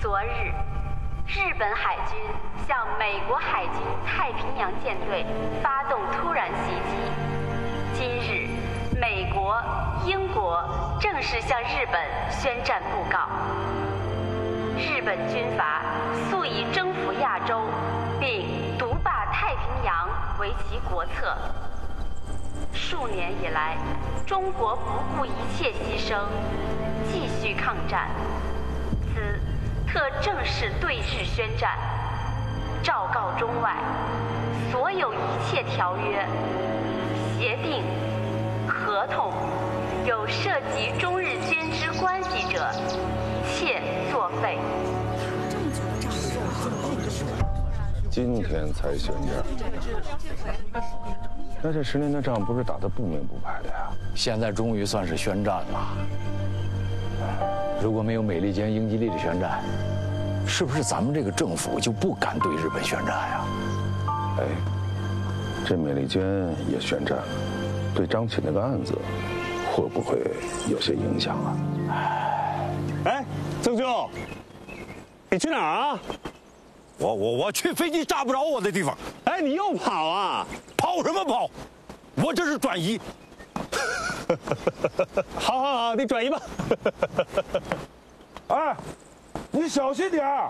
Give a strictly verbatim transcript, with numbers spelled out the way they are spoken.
昨日，日本海军向美国海军太平洋舰队发动突然袭击。今日，美国、英国正式向日本宣战布告。日本军阀素以征服亚洲并独霸太平洋为其国策。数年以来，中国不顾一切牺牲，继续抗战。兹特正式对日宣战，昭告中外，所有一切条约、协定、合同有涉及中日军之关系者，一切作废。 今天才宣战，那这十年的仗不是打得不明不白的呀？ 现在终于算是宣战了。如果没有美利坚、英吉利的宣战，是不是咱们这个政府就不敢对日本宣战呀？ 哎，这美利坚也宣战了，对张启那个案子会不会有些影响啊？ 哎，曾兄，你去哪儿啊？ 我我我去飞机炸不着我的地方。 哎，你又跑啊？ 跑什么跑？我这是转移。 好好好，你转移吧。 哎，你小心点儿，